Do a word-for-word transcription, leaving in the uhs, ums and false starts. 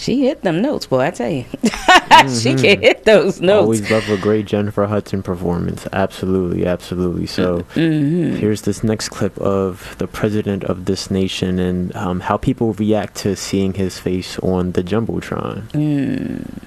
She hit them notes, boy, I tell you. mm-hmm. She can hit those notes. Always love a great Jennifer Hudson performance. Absolutely, absolutely. So mm-hmm. here's this next clip of the president of this nation and um, how people react to seeing his face on the Jumbotron. Mm.